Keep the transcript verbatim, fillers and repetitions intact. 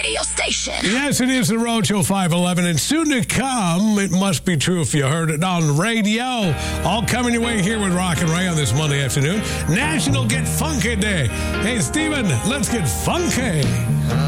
radio station. Yes, it is the Roadshow five eleven, and soon to come, it must be true if you heard it on radio. All coming your way here with Rock and Ray on this Monday afternoon. National Get Funky Day. Hey, Steven, let's get funky.